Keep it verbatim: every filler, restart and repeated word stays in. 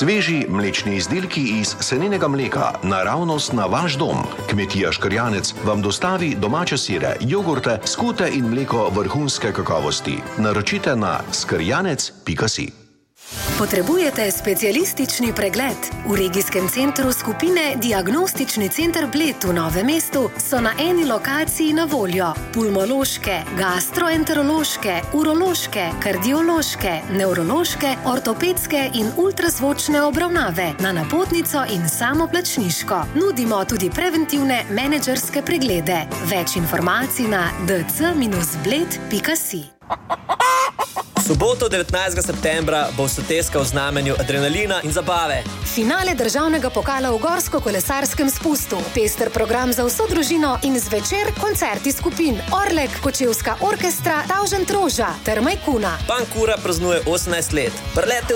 Sveži mlečni izdelki iz seninega mleka, naravnost na vaš dom. Kmetija Škrjanec vam dostavi domače sire, jogurte, skute in mleko vrhunske kakovosti. Naročite na skrjanec pika si. Potrebujete specialistični pregled? V regijskem centru skupine Diagnostični center Bled v Novem mestu so na eni lokaciji na voljo pulmološke, gastroenterološke, urološke, kardiološke, nevrološke, ortopedske in ultrazvočne obravnave na napotnico in samoplačniško. Nudimo tudi preventivne menedžerske preglede. Več informacij na d c bled pika si. V soboto devetnajstega septembra bo v Soteska v znamenju adrenalina in zabave. Finale državnega pokala v gorsko-kolesarskem spustu. Pester program za vso družino in zvečer koncerti skupin Orlek, Kočevska orkestra, Tavžent Roža ter Majkuna. Pankura praznuje osemnajst let. Prelete